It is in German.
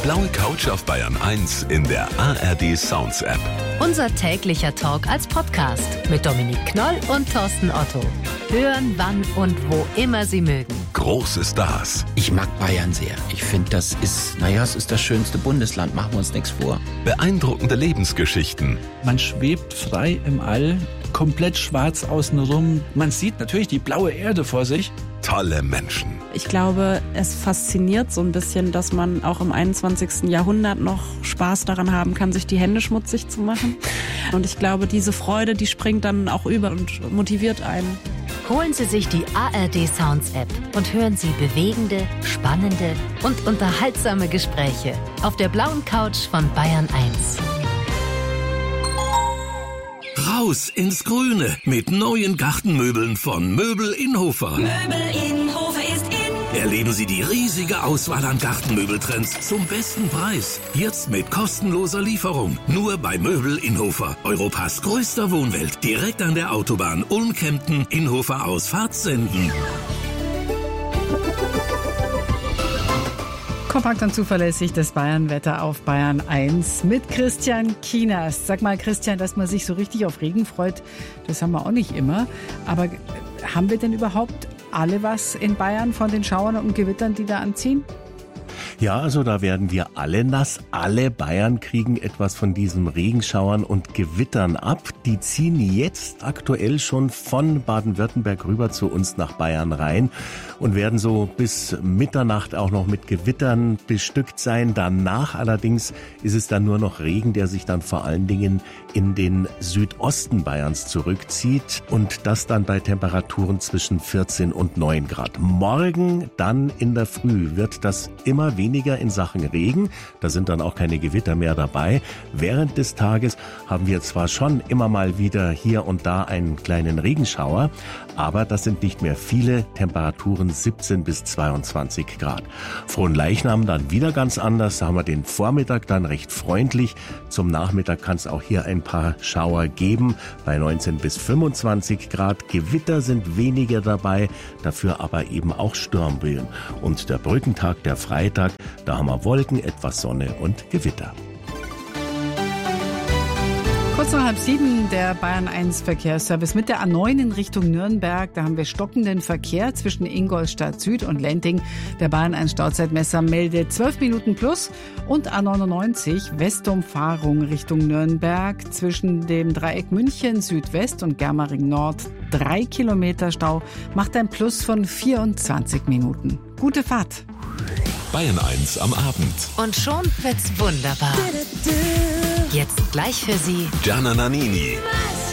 blaue Couch auf Bayern 1 in der ARD Sounds App. Unser täglicher Talk als Podcast mit Dominik Knoll und Thorsten Otto. Hören, wann und wo immer Sie mögen. Große Stars. Ich mag Bayern sehr. Ich finde, es ist das schönste Bundesland. Machen wir uns nichts vor. Beeindruckende Lebensgeschichten. Man schwebt frei im All, komplett schwarz außenrum. Man sieht natürlich die blaue Erde vor sich. Tolle Menschen. Ich glaube, es fasziniert so ein bisschen, dass man auch im 21. Jahrhundert noch Spaß daran haben kann, sich die Hände schmutzig zu machen. Und ich glaube, diese Freude, die springt dann auch über und motiviert einen. Holen Sie sich die ARD Sounds App und hören Sie bewegende, spannende und unterhaltsame Gespräche auf der blauen Couch von Bayern 1. Raus ins Grüne mit neuen Gartenmöbeln von Möbel Inhofer. Möbel Inhofer ist in. Erleben Sie die riesige Auswahl an Gartenmöbeltrends zum besten Preis. Jetzt mit kostenloser Lieferung. Nur bei Möbel Inhofer. Europas größter Wohnwelt. Direkt an der Autobahn Ulm-Kempten. Inhofer aus Fahrtsenden. Kompakt und zuverlässig das Bayernwetter auf Bayern 1 mit Christian Kienast. Sag mal, Christian, dass man sich so richtig auf Regen freut, das haben wir auch nicht immer. Aber haben wir denn überhaupt alle was in Bayern von den Schauern und Gewittern, die da anziehen? Ja, also da werden wir alle nass. Alle Bayern kriegen etwas von diesen Regenschauern und Gewittern ab. Die ziehen jetzt aktuell schon von Baden-Württemberg rüber zu uns nach Bayern rein und werden so bis Mitternacht auch noch mit Gewittern bestückt sein. Danach allerdings ist es dann nur noch Regen, der sich dann vor allen Dingen in den Südosten Bayerns zurückzieht und das dann bei Temperaturen zwischen 14 und 9 Grad. Morgen dann in der Früh wird das immer weniger in Sachen Regen. Da sind dann auch keine Gewitter mehr dabei. Während des Tages haben wir zwar schon immer mal wieder hier und da einen kleinen Regenschauer, aber das sind nicht mehr viele. Temperaturen 17 bis 22 Grad. Fronleichnam dann wieder ganz anders. Da haben wir den Vormittag dann recht freundlich. Zum Nachmittag kann es auch hier ein paar Schauer geben bei 19 bis 25 Grad. Gewitter sind weniger dabei, dafür aber eben auch Sturmböen. Und der Brückentag, der Freitag, da haben wir Wolken, etwas Sonne und Gewitter. Kurz nach 6:30 der Bayern 1 Verkehrsservice mit der A9 in Richtung Nürnberg. Da haben wir stockenden Verkehr zwischen Ingolstadt Süd und Lenting. Der Bayern 1 Stauzeitmesser meldet 12 Minuten plus und A99 Westumfahrung Richtung Nürnberg zwischen dem Dreieck München Südwest und Germering Nord 3 Kilometer Stau macht ein Plus von 24 Minuten. Gute Fahrt. Bayern 1 am Abend. Und schon wird's wunderbar. Jetzt gleich für Sie Gianna Nannini.